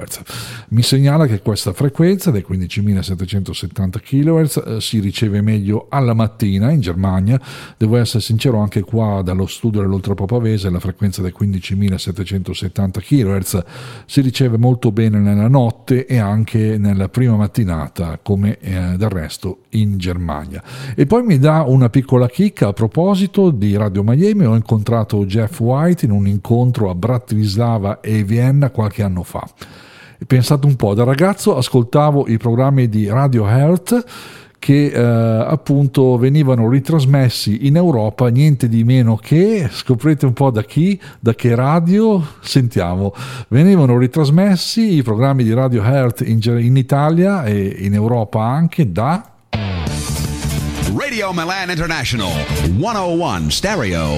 kHz. Mi segnala che questa frequenza dei 15.770 kHz si riceve meglio alla mattina in Germania. Devo essere sincero, anche qua dallo studio dell'Oltrepò Pavese la frequenza dei 15.770 kHz si riceve molto bene nella notte e anche nella prima mattinata, come del resto in Germania. E poi mi dà una piccola chicca a proposito di Radio Miami. Ho incontrato Jeff White in un incontro a Bratislava e Vienna qualche anno fa. E pensate un po', da ragazzo ascoltavo i programmi di Radio Heart che appunto venivano ritrasmessi in Europa, niente di meno che, scoprite un po' da chi, da che radio, sentiamo, venivano ritrasmessi i programmi di Radio Heart in Italia e in Europa anche da Radio Milan International 101 Stereo.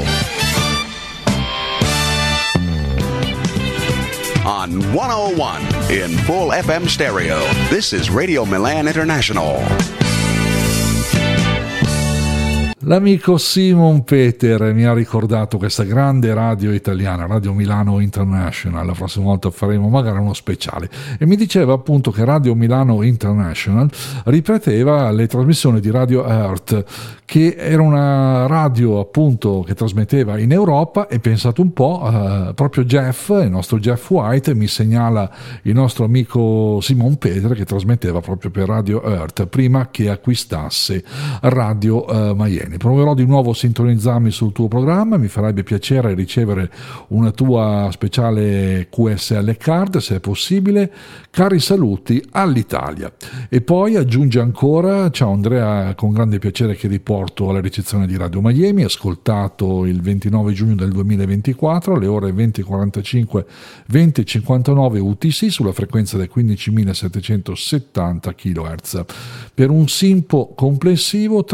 On 101 in full FM stereo. This is Radio Milan International. L'amico Simon Peter mi ha ricordato questa grande radio italiana, Radio Milano International. La prossima volta faremo magari uno speciale. E mi diceva appunto che Radio Milano International ripeteva le trasmissioni di Radio Earth, che era una radio appunto che trasmetteva in Europa. E pensate un po', proprio Jeff, il nostro Jeff White, mi segnala il nostro amico Simon Peter che trasmetteva proprio per Radio Earth prima che acquistasse Radio Miami. Proverò di nuovo a sintonizzarmi sul tuo programma, mi farebbe piacere ricevere una tua speciale QSL card se è possibile. Cari saluti all'Italia. E poi aggiunge ancora: ciao Andrea, con grande piacere che riporto alla ricezione di Radio Miami, ascoltato il 29 giugno del 2024 alle ore 20:45 20:59 UTC sulla frequenza dei 15.770 kHz per un simpo complessivo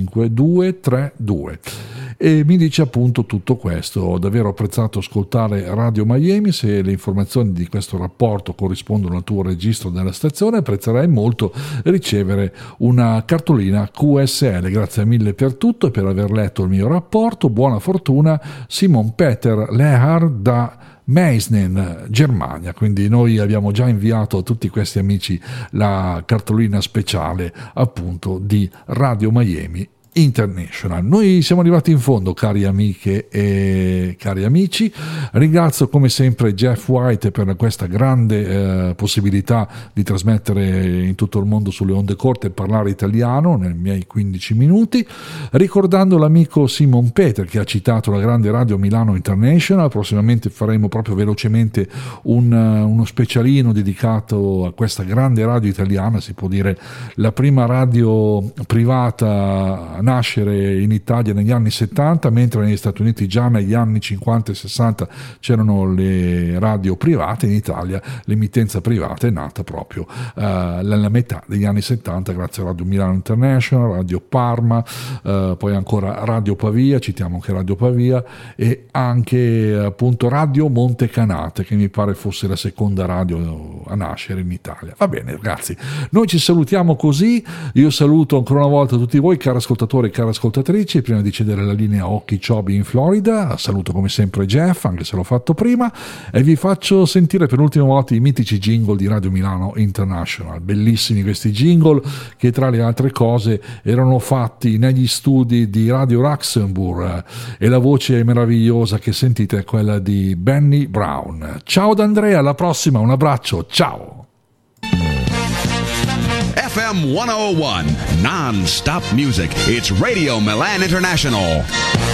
35232. E mi dice appunto tutto questo: ho davvero apprezzato ascoltare Radio Miami. Se le informazioni di questo rapporto corrispondono al tuo registro della stazione, apprezzerei molto ricevere una cartolina QSL. Grazie mille per tutto e per aver letto il mio rapporto. Buona fortuna, Simon Peter Lehar da Meisnen, Germania. Quindi noi abbiamo già inviato a tutti questi amici la cartolina speciale appunto di Radio Miami International. Noi siamo arrivati in fondo, cari amiche e cari amici. Ringrazio come sempre Jeff White per questa grande possibilità di trasmettere in tutto il mondo sulle onde corte e parlare italiano nei miei 15 minuti, ricordando l'amico Simon Peter che ha citato la grande Radio Milano International. Prossimamente faremo proprio velocemente uno specialino dedicato a questa grande radio italiana, si può dire la prima radio privata nascere in Italia negli anni 70, mentre negli Stati Uniti già negli anni 50 e 60 c'erano le radio private. In Italia l'emittenza privata è nata proprio nella metà degli anni 70 grazie a Radio Milano International, Radio Parma, poi ancora Radio Pavia, citiamo anche Radio Pavia, e anche appunto Radio Montecanate, che mi pare fosse la seconda radio a nascere in Italia. Va bene ragazzi, noi ci salutiamo così. Io saluto ancora una volta tutti voi, cari ascoltatori e care ascoltatrici. Prima di cedere la linea a Occhi Ciobi in Florida, saluto come sempre Jeff, anche se l'ho fatto prima, e vi faccio sentire per l'ultima volta i mitici jingle di Radio Milano International. Bellissimi questi jingle che tra le altre cose erano fatti negli studi di Radio Luxembourg, e la voce meravigliosa che sentite è quella di Benny Brown. Ciao da Andrea, alla prossima, un abbraccio, ciao. FM 101, non-stop music. It's Radio Milan International.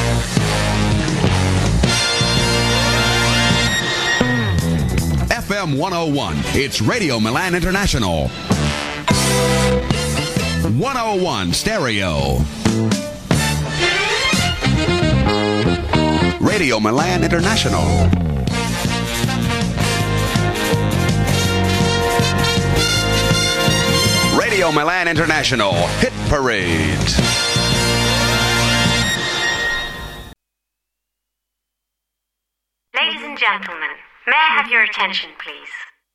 FM 101, it's Radio Milan International. 101 Stereo. Radio Milan International. Radio Milan International Hit Parade. Ladies and gentlemen, may I have your attention, please?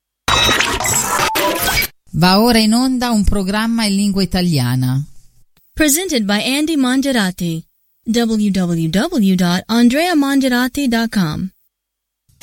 Va ora in onda un programma in lingua italiana. Presented by Andy Mongerati. www.andreamongerati.com